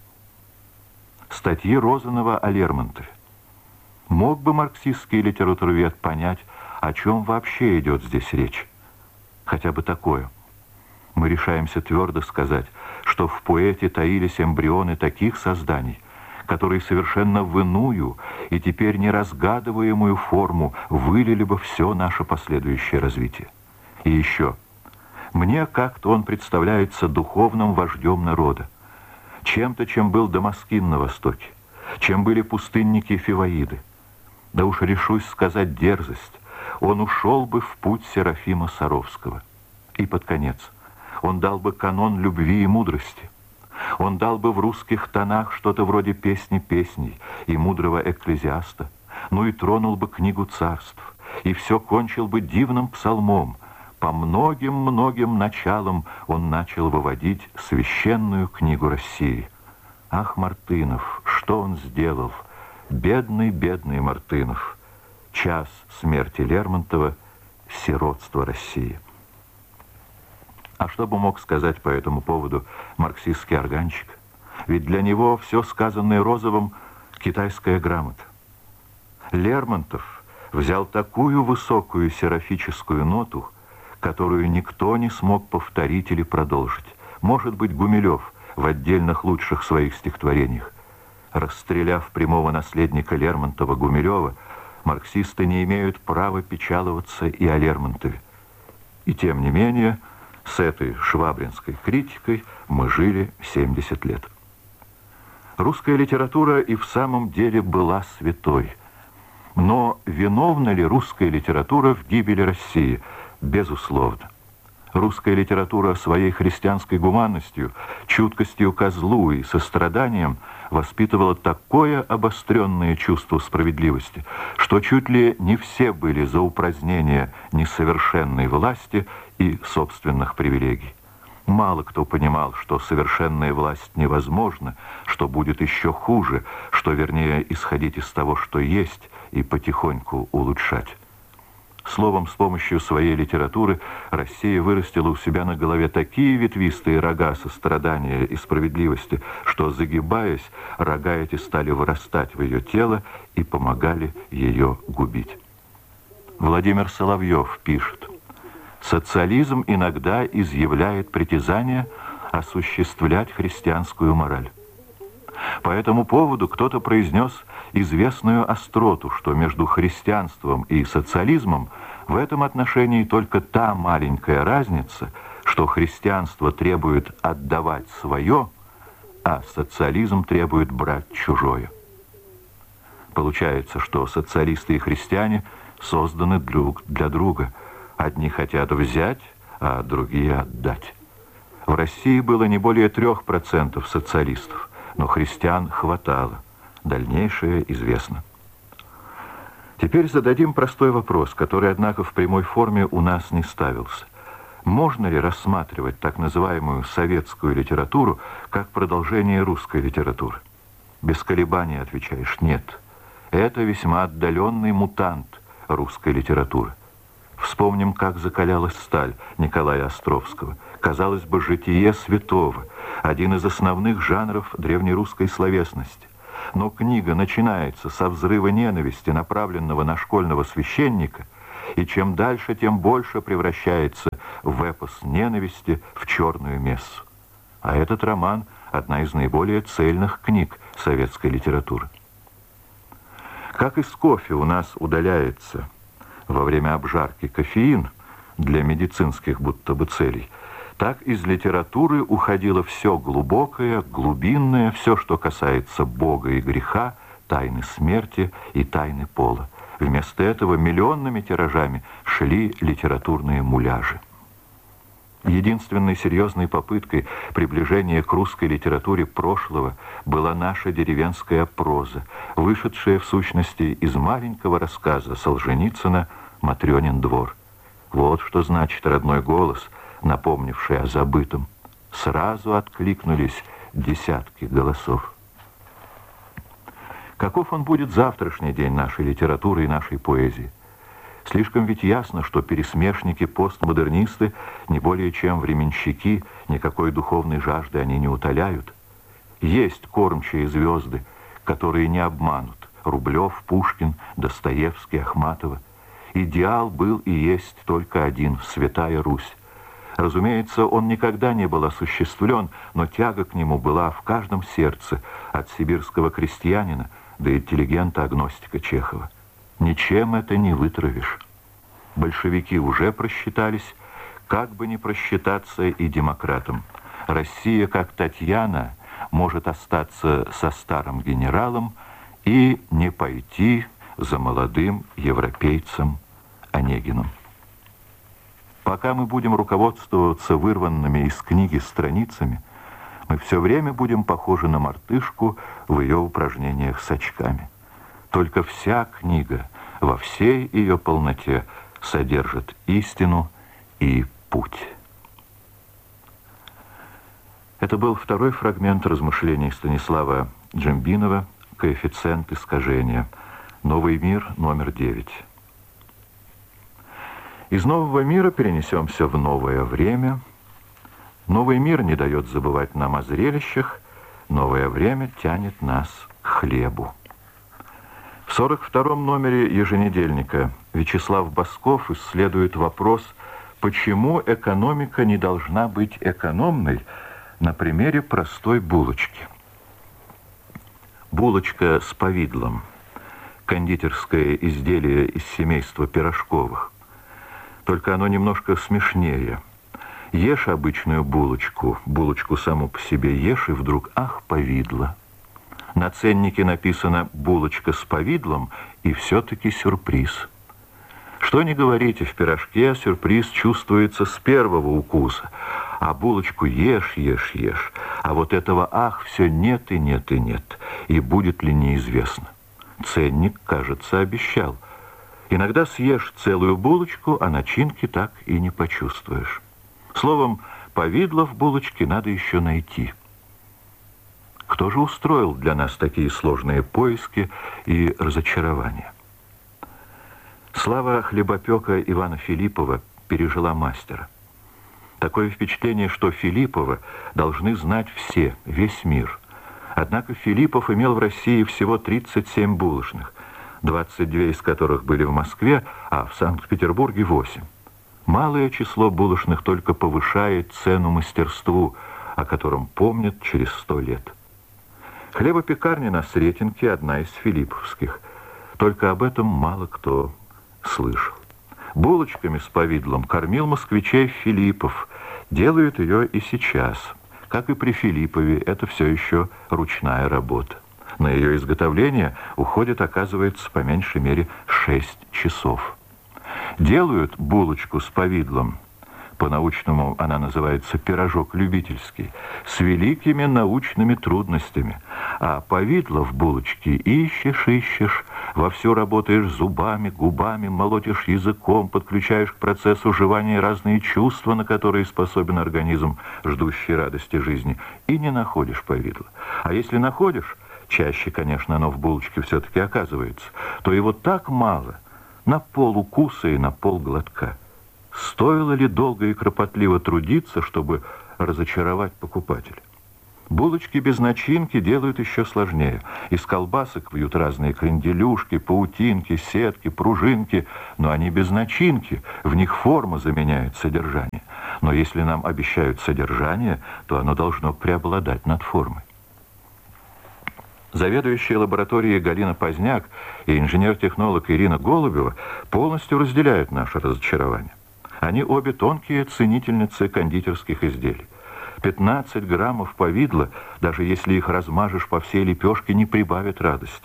Статьи Розанова о Лермонтове. Мог бы марксистский литературовед понять, о чем вообще идет здесь речь? Хотя бы такое. Мы решаемся твердо сказать, что в поэте таились эмбрионы таких созданий, которые совершенно в иную и теперь неразгадываемую форму вылили бы все наше последующее развитие. И еще, мне как-то он представляется духовным вождем народа, чем-то, чем был Дамаскин на Востоке, чем были пустынники Фиваиды. Да уж решусь сказать дерзость, он ушел бы в путь Серафима Саровского. И под конец, он дал бы канон любви и мудрости. Он дал бы в русских тонах что-то вроде песни песней и мудрого экклезиаста, ну и тронул бы книгу царств, и все кончил бы дивным псалмом. По многим-многим началам он начал выводить священную книгу России. Ах, Мартынов, что он сделал? Бедный, бедный Мартынов. Час смерти Лермонтова, сиротство России. А что бы мог сказать по этому поводу марксистский органчик? Ведь для него все сказанное Розовым — китайская грамота. Лермонтов взял такую высокую серафическую ноту, которую никто не смог повторить или продолжить. Может быть, Гумилев в отдельных лучших своих стихотворениях. Расстреляв прямого наследника Лермонтова Гумилева, марксисты не имеют права печаловаться и о Лермонтове. И тем не менее, с этой швабринской критикой мы жили 70 лет. Русская литература и в самом деле была святой. Но виновна ли русская литература в гибели России? Безусловно. Русская литература своей христианской гуманностью, чуткостью ко злу и состраданием воспитывала такое обостренное чувство справедливости, что чуть ли не все были за упразднение несовершенной власти и собственных привилегий. Мало кто понимал, что совершенная власть невозможна, что будет еще хуже, что, вернее, исходить из того, что есть, и потихоньку улучшать. Словом, с помощью своей литературы Россия вырастила у себя на голове такие ветвистые рога сострадания и справедливости, что, загибаясь, рога эти стали вырастать в ее тело и помогали ее губить. Владимир Соловьев пишет: «Социализм иногда изъявляет притязание осуществлять христианскую мораль. По этому поводу кто-то произнес известную остроту, что между христианством и социализмом в этом отношении только та маленькая разница, что христианство требует отдавать свое, а социализм требует брать чужое. Получается, что социалисты и христиане созданы друг для друга. Одни хотят взять, а другие отдать. В России было не более 3% социалистов, но христиан хватало. Дальнейшее известно. Теперь зададим простой вопрос, который, однако, в прямой форме у нас не ставился. Можно ли рассматривать так называемую советскую литературу как продолжение русской литературы? Без колебаний отвечаешь: нет. Это весьма отдаленный мутант, русской литературы. Вспомним, как закалялась сталь Николая Островского. Казалось бы, житие святого, один из основных жанров древнерусской словесности. Но книга начинается со взрыва ненависти, направленного на школьного священника, и чем дальше, тем больше превращается в эпос ненависти, в черную мессу. А этот роман – одна из наиболее цельных книг советской литературы. Как из кофе у нас удаляется во время обжарки кофеин для медицинских будто бы целей, так из литературы уходило все глубокое, глубинное, все, что касается Бога и греха, тайны смерти и тайны пола. Вместо этого миллионными тиражами шли литературные муляжи. Единственной серьезной попыткой приближения к русской литературе прошлого была наша деревенская проза, вышедшая в сущности из маленького рассказа Солженицына «Матрёнин двор». Вот что значит родной голос, напомнивший о забытом. Сразу откликнулись десятки голосов. Каков он будет завтрашний день нашей литературы и нашей поэзии? Слишком ведь ясно, что пересмешники-постмодернисты не более чем временщики, никакой духовной жажды они не утоляют. Есть кормчие звезды, которые не обманут. Рублев, Пушкин, Достоевский, Ахматова. Идеал был и есть только один – Святая Русь. Разумеется, он никогда не был осуществлен, но тяга к нему была в каждом сердце, от сибирского крестьянина до интеллигента-агностика Чехова. Ничем это не вытравишь. Большевики уже просчитались, как бы не просчитаться и демократам. Россия, как Татьяна, может остаться со старым генералом и не пойти за молодым европейцем Онегиным. Пока мы будем руководствоваться вырванными из книги страницами, мы все время будем похожи на мартышку в ее упражнениях с очками. Только вся книга во всей ее полноте содержит истину и путь. Это был второй фрагмент размышлений Станислава Джембинова «Коэффициент искажения». Новый мир, номер 9. Из нового мира перенесемся в новое время. Новый мир не дает забывать нам о зрелищах, новое время тянет нас к хлебу. В 42-м номере еженедельника Вячеслав Босков исследует вопрос, почему экономика не должна быть экономной, на примере простой булочки. Булочка с повидлом, кондитерское изделие из семейства пирожковых, только оно немножко смешнее. Ешь обычную булочку, булочку саму по себе ешь, и вдруг, ах, повидло. На ценнике написано «булочка с повидлом», и все-таки сюрприз. Что ни говорите, в пирожке сюрприз чувствуется с первого укуса, а булочку ешь, ешь, ешь, а вот этого «ах» все нет и нет и нет, и будет ли неизвестно. Ценник, кажется, обещал. Иногда съешь целую булочку, а начинки так и не почувствуешь. Словом, повидло в булочке надо еще найти. Кто же устроил для нас такие сложные поиски и разочарования? Слава хлебопека Ивана Филиппова пережила мастера. Такое впечатление, что Филиппова должны знать все, весь мир. Однако Филиппов имел в России всего 37 булочных, 22 из которых были в Москве, а в Санкт-Петербурге 8. Малое число булочных только повышает цену мастерству, о котором помнят через 100 лет. Хлебопекарня на Сретенке одна из филипповских. Только об этом мало кто слышал. Булочками с повидлом кормил москвичей Филиппов. Делают ее и сейчас. Как и при Филиппове, это все еще ручная работа. На ее изготовление уходит, оказывается, по меньшей мере 6 часов. Делают булочку с повидлом, по-научному она называется пирожок любительский, с великими научными трудностями. А повидло в булочке ищешь, вовсю работаешь зубами, губами, молотишь языком, подключаешь к процессу жевания разные чувства, на которые способен организм, ждущий радости жизни, и не находишь повидло. А если находишь, чаще, конечно, оно в булочке все-таки оказывается, то его так мало, на полукуса и на полглотка. Стоило ли долго и кропотливо трудиться, чтобы разочаровать покупателя? Булочки без начинки делают еще сложнее. Из колбасок вьют разные кренделюшки, паутинки, сетки, пружинки, но они без начинки, в них форма заменяет содержание. Но если нам обещают содержание, то оно должно преобладать над формой. Заведующая лабораторией Галина Поздняк и инженер-технолог Ирина Голубева полностью разделяют наше разочарование. Они обе тонкие ценительницы кондитерских изделий. 15 граммов повидла, даже если их размажешь по всей лепешке, не прибавит радости.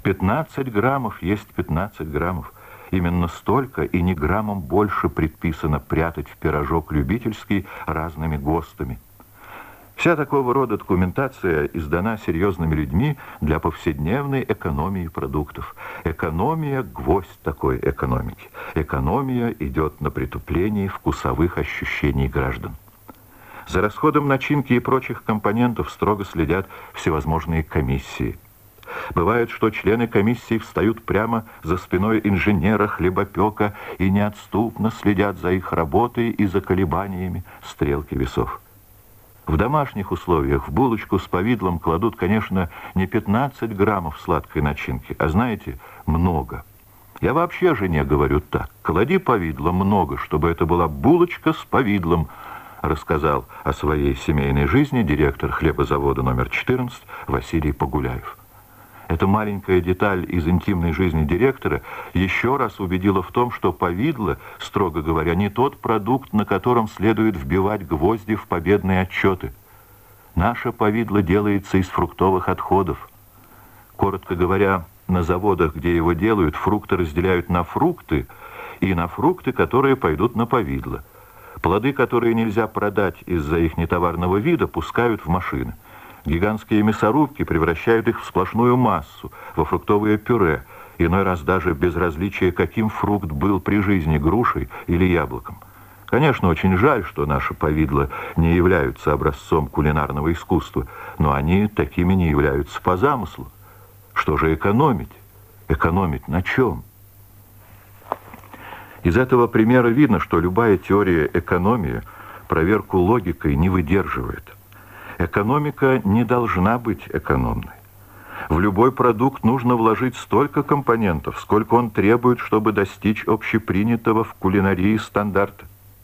15 граммов есть 15 граммов. Именно столько и ни граммом больше предписано прятать в пирожок любительский разными ГОСТами. Вся такого рода документация издана серьезными людьми для повседневной экономии продуктов. Экономия – гвоздь такой экономики. Экономия идет на притупление вкусовых ощущений граждан. За расходом начинки и прочих компонентов строго следят всевозможные комиссии. Бывает, что члены комиссии встают прямо за спиной инженера, хлебопека и неотступно следят за их работой и за колебаниями стрелки весов. В домашних условиях в булочку с повидлом кладут, конечно, не 15 граммов сладкой начинки, а, знаете, много. Я вообще жене говорю так: клади повидла много, чтобы это была булочка с повидлом, рассказал о своей семейной жизни директор хлебозавода номер 14 Василий Погуляев. Эта маленькая деталь из интимной жизни директора еще раз убедила в том, что повидло, строго говоря, не тот продукт, на котором следует вбивать гвозди в победные отчеты. Наше повидло делается из фруктовых отходов. Коротко говоря, на заводах, где его делают, фрукты разделяют на фрукты и на фрукты, которые пойдут на повидло. Плоды, которые нельзя продать из-за их нетоварного вида, пускают в машины. Гигантские мясорубки превращают их в сплошную массу, во фруктовое пюре, иной раз даже без различия, каким фрукт был при жизни, грушей или яблоком. Конечно, очень жаль, что наши повидла не являются образцом кулинарного искусства, но они такими не являются по замыслу. Что же экономить? Экономить на чем? Из этого примера видно, что любая теория экономии проверку логикой не выдерживает. Экономика не должна быть экономной. В любой продукт нужно вложить столько компонентов, сколько он требует, чтобы достичь общепринятого в кулинарии стандарта.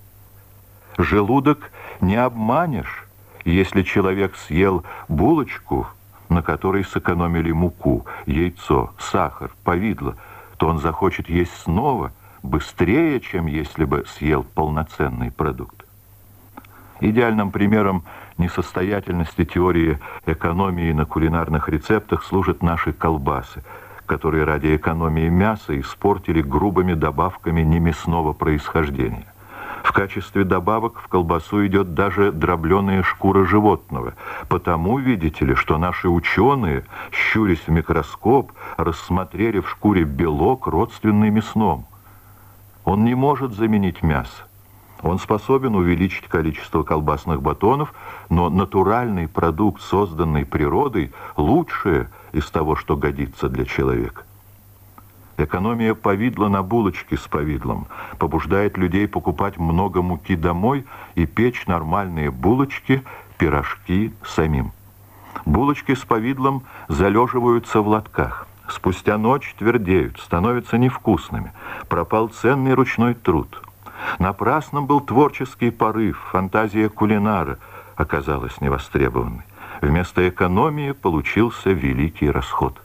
Желудок не обманешь, если человек съел булочку, на которой сэкономили муку, яйцо, сахар, повидло, то он захочет есть снова, быстрее, чем если бы съел полноценный продукт. Идеальным примером несостоятельности теории экономии на кулинарных рецептах служат наши колбасы, которые ради экономии мяса испортили грубыми добавками немясного происхождения. В качестве добавок в колбасу идет даже дробленая шкура животного. Потому, видите ли, что наши ученые, щурясь в микроскоп, рассмотрели в шкуре белок, родственный мясному. Он не может заменить мясо. Он способен увеличить количество колбасных батонов, но натуральный продукт, созданный природой, лучшее из того, что годится для человека. Экономия повидла на булочке с повидлом побуждает людей покупать много муки домой и печь нормальные булочки, пирожки самим. Булочки с повидлом залеживаются в лотках. Спустя ночь твердеют, становятся невкусными. Пропал ценный ручной труд. Напрасным был творческий порыв, фантазия кулинара оказалась невостребованной. Вместо экономии получился великий расход.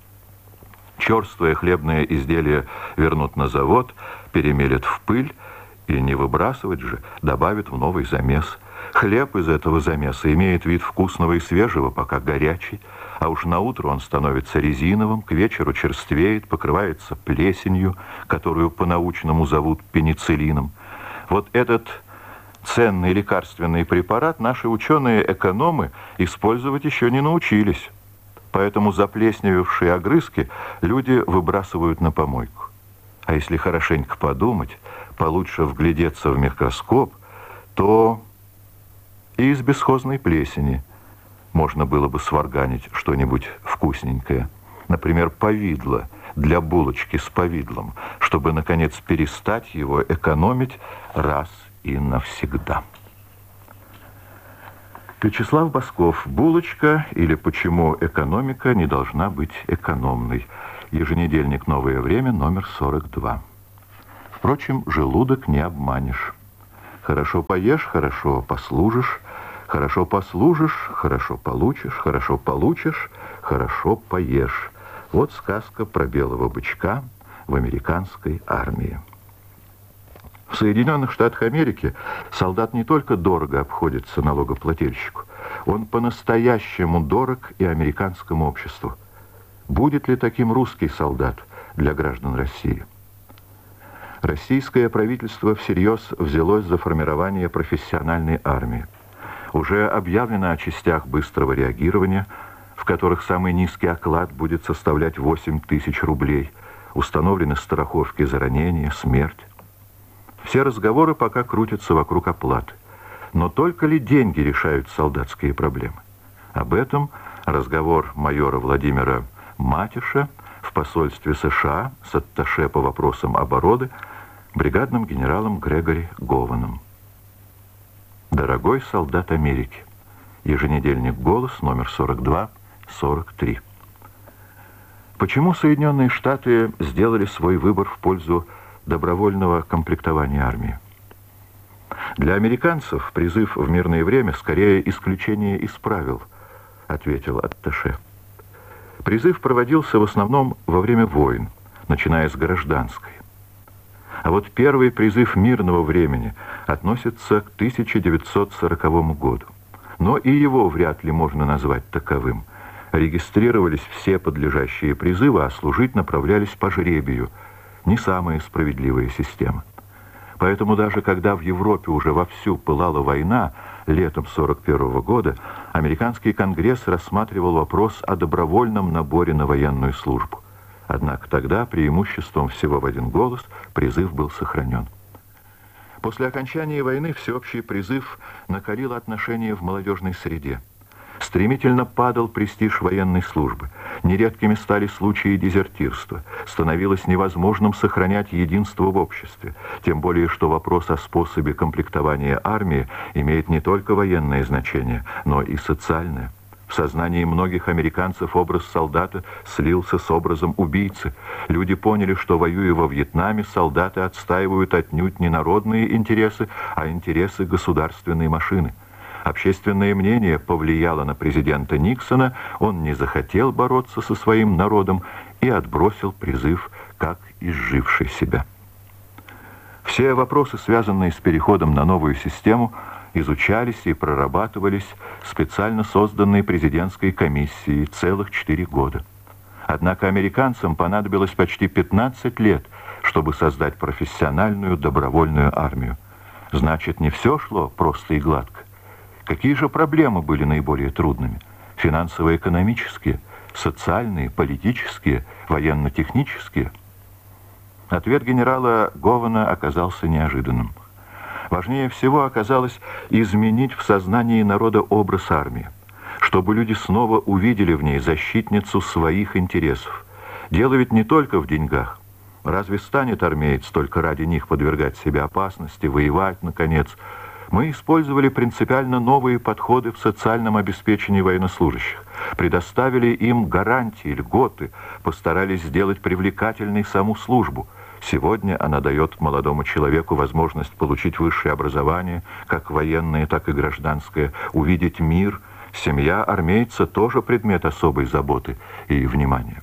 Черствое хлебное изделие вернут на завод, перемелят в пыль, и не выбрасывать же, добавят в новый замес. Хлеб из этого замеса имеет вид вкусного и свежего, пока горячий, а уж наутро он становится резиновым, к вечеру черствеет, покрывается плесенью, которую по-научному зовут пенициллином. Вот этот ценный лекарственный препарат наши ученые-экономы использовать еще не научились. Поэтому заплесневевшие огрызки люди выбрасывают на помойку. А если хорошенько подумать, получше вглядеться в микроскоп, то и из бесхозной плесени можно было бы сварганить что-нибудь вкусненькое. Например, повидло, для булочки с повидлом, чтобы, наконец, перестать его экономить раз и навсегда. Вячеслав Босков. «Булочка» или «Почему экономика не должна быть экономной». Еженедельник «Новое время», номер 42. Впрочем, желудок не обманешь. Хорошо поешь, хорошо послужишь, хорошо послужишь, хорошо получишь, хорошо получишь, хорошо поешь. Вот сказка про белого бычка в американской армии. В Соединенных Штатах Америки солдат не только дорого обходится налогоплательщику, он по-настоящему дорог и американскому обществу. Будет ли таким русский солдат для граждан России? Российское правительство всерьез взялось за формирование профессиональной армии. Уже объявлено о частях быстрого реагирования, в которых самый низкий оклад будет составлять 8 тысяч рублей. Установлены страховки за ранение, смерть. Все разговоры пока крутятся вокруг оплаты. Но только ли деньги решают солдатские проблемы? Об этом разговор майора Владимира Матиша в посольстве США с атташе по вопросам обороны бригадным генералом Грегори Гованом. «Дорогой солдат Америки». Еженедельник «Голос», номер 42-43. Почему Соединенные Штаты сделали свой выбор в пользу добровольного комплектования армии? Для американцев призыв в мирное время скорее исключение из правил, ответил атташе. Призыв проводился в основном во время войн, начиная с гражданской. А вот первый призыв мирного времени относится к 1940 году. Но и его вряд ли можно назвать таковым. Регистрировались все подлежащие призывы, а служить направлялись по жребию. Не самая справедливая система. Поэтому даже когда в Европе уже вовсю пылала война, летом 1941 года, американский конгресс рассматривал вопрос о добровольном наборе на военную службу. Однако тогда преимуществом всего в один голос призыв был сохранен. После окончания войны всеобщий призыв накалил отношения в молодежной среде. Стремительно падал престиж военной службы. Нередкими стали случаи дезертирства. Становилось невозможным сохранять единство в обществе. Тем более, что вопрос о способе комплектования армии имеет не только военное значение, но и социальное. В сознании многих американцев образ солдата слился с образом убийцы. Люди поняли, что, воюя во Вьетнаме, солдаты отстаивают отнюдь не народные интересы, а интересы государственной машины. Общественное мнение повлияло на президента Никсона, он не захотел бороться со своим народом и отбросил призыв как изживший себя. Все вопросы, связанные с переходом на новую систему, изучались и прорабатывались специально созданной президентской комиссией целых 4 года. Однако американцам понадобилось почти 15 лет, чтобы создать профессиональную добровольную армию. Значит, не все шло просто и гладко. Какие же проблемы были наиболее трудными? Финансово-экономические, социальные, политические, военно-технические? Ответ генерала Гована оказался неожиданным. Важнее всего оказалось изменить в сознании народа образ армии, чтобы люди снова увидели в ней защитницу своих интересов. Дело ведь не только в деньгах. Разве станет армеец только ради них подвергать себя опасности, воевать, наконец? Мы использовали принципиально новые подходы в социальном обеспечении военнослужащих, предоставили им гарантии, льготы, постарались сделать привлекательной саму службу. Сегодня она дает молодому человеку возможность получить высшее образование, как военное, так и гражданское, увидеть мир. Семья армейца тоже предмет особой заботы и внимания.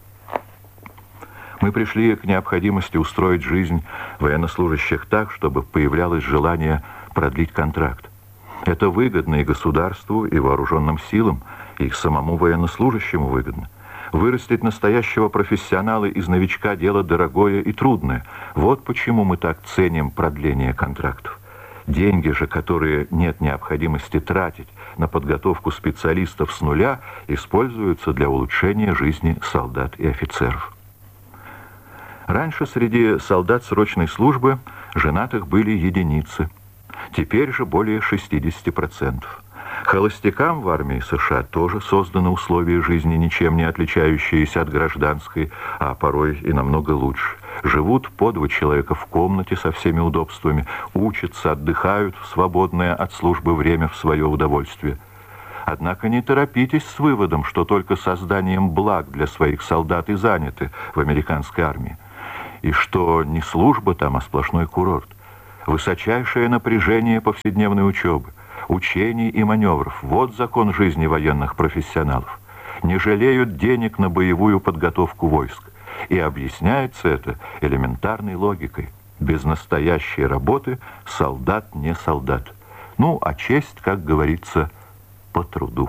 Мы пришли к необходимости устроить жизнь военнослужащих так, чтобы появлялось желание продлить контракт. Это выгодно и государству, и вооруженным силам, и самому военнослужащему выгодно. Вырастить настоящего профессионала из новичка – дело дорогое и трудное. Вот почему мы так ценим продление контрактов. Деньги же, которые нет необходимости тратить на подготовку специалистов с нуля, используются для улучшения жизни солдат и офицеров. Раньше среди солдат срочной службы женатых были единицы. Теперь же более 60%. Холостякам в армии США тоже созданы условия жизни, ничем не отличающиеся от гражданской, а порой и намного лучше. Живут по 2 человека в комнате со всеми удобствами, учатся, отдыхают в свободное от службы время в свое удовольствие. Однако не торопитесь с выводом, что только созданием благ для своих солдат и заняты в американской армии, и что не служба там, а сплошной курорт. Высочайшее напряжение повседневной учебы, учений и маневров – вот закон жизни военных профессионалов. Не жалеют денег на боевую подготовку войск. И объясняется это элементарной логикой. Без настоящей работы солдат не солдат. Ну, а честь, как говорится, по труду.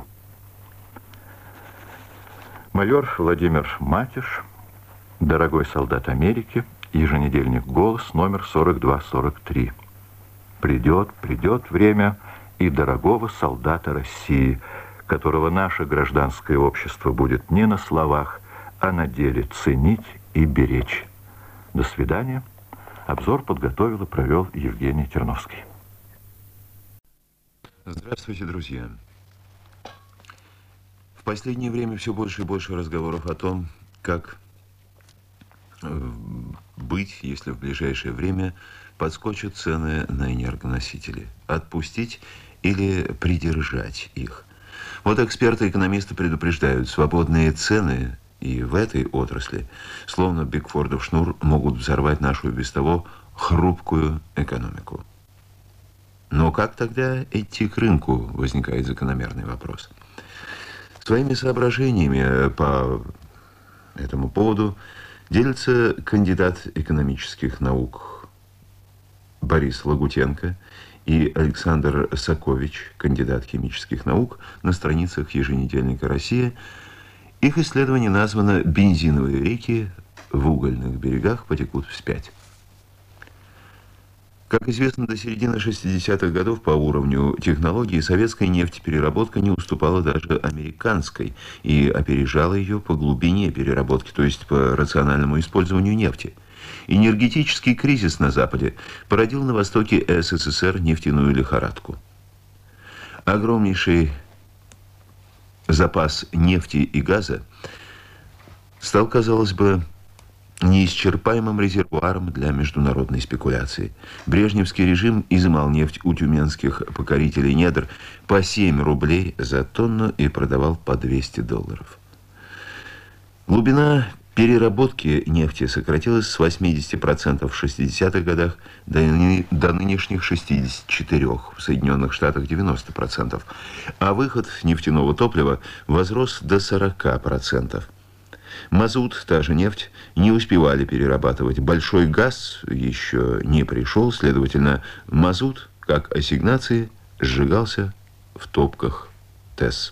Майор Владимир Матиш, дорогой солдат Америки, еженедельник «Голос», номер 42-43. Придет время и дорогого солдата России, которого наше гражданское общество будет не на словах, а на деле ценить и беречь. До свидания. Обзор подготовил и провел Евгений Терновский. Здравствуйте, друзья. В последнее время все больше и больше разговоров о том, как быть, если в ближайшее время подскочат цены на энергоносители. Отпустить или придержать их. Вот эксперты-экономисты предупреждают, свободные цены и в этой отрасли, словно Бигфордов шнур, могут взорвать нашу без того хрупкую экономику. Но как тогда идти к рынку, возникает закономерный вопрос. Своими соображениями по этому поводу делится кандидат экономических наук Борис Лагутенко и Александр Сакович, кандидат химических наук, на страницах еженедельника «Россия». Их исследование названо «Бензиновые реки в угольных берегах потекут вспять». Как известно, до середины 60-х годов по уровню технологий советская нефтепереработка не уступала даже американской и опережала ее по глубине переработки, то есть по рациональному использованию нефти. Энергетический кризис на Западе породил на востоке СССР нефтяную лихорадку. Огромнейший запас нефти и газа стал, казалось бы, неисчерпаемым резервуаром для международной спекуляции. Брежневский режим изымал нефть у тюменских покорителей недр по 7 рублей за тонну и продавал по $200. Глубина переработки нефти сократилась с 80% в 60-х годах до нынешних 64%, в Соединенных Штатах 90%, а выход нефтяного топлива возрос до 40%. Мазут, та же нефть, не успевали перерабатывать. Большой газ еще не пришел, следовательно, мазут, как ассигнации, сжигался в топках ТЭС.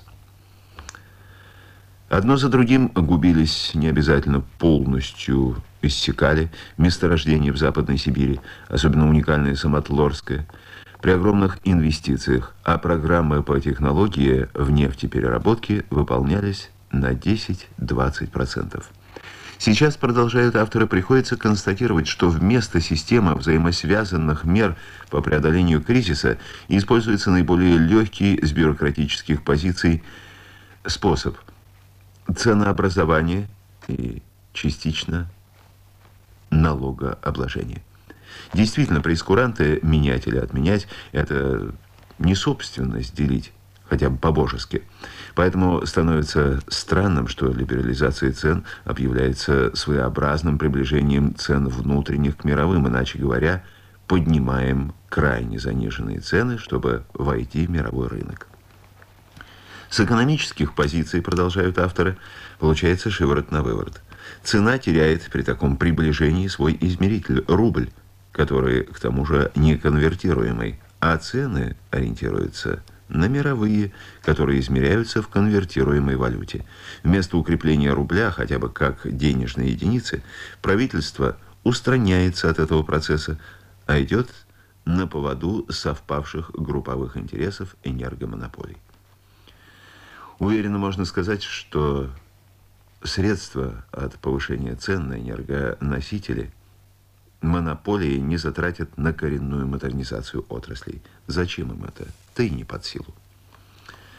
Одно за другим губились, не обязательно полностью иссякали, месторождения в Западной Сибири, особенно уникальное Самотлорское, при огромных инвестициях, а программы по технологии в нефтепереработке выполнялись на 10-20%. Сейчас, продолжают авторы, приходится констатировать, что вместо системы взаимосвязанных мер по преодолению кризиса используется наиболее легкий с бюрократических позиций способ ценообразования и частично налогообложения. Действительно, прейскуранты менять или отменять – это не собственность делить, хотя бы по-божески. Поэтому становится странным, что либерализация цен объявляется своеобразным приближением цен внутренних к мировым, иначе говоря, поднимаем крайне заниженные цены, чтобы войти в мировой рынок. С экономических позиций, продолжают авторы, получается шиворот на выворот. Цена теряет при таком приближении свой измеритель – рубль, который, к тому же, не конвертируемый, а цены ориентируются на мировые, которые измеряются в конвертируемой валюте. Вместо укрепления рубля, хотя бы как денежной единицы, правительство устраняется от этого процесса, а идет на поводу совпавших групповых интересов энергомонополий. Уверенно можно сказать, что средства от повышения цен на энергоносители монополии не затратят на коренную модернизацию отраслей. Зачем им это? Да и не под силу.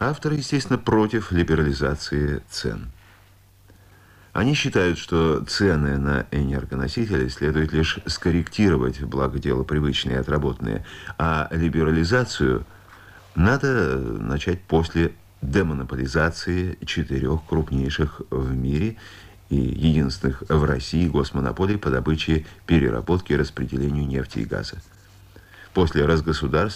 Авторы, естественно, против либерализации цен. Они считают, что цены на энергоносители следует лишь скорректировать, благо дело привычные и отработанные, а либерализацию надо начать после демонополизации 4 крупнейших в мире и единственных в России госмонополий по добыче, переработке и распределению нефти и газа. После разгосударствования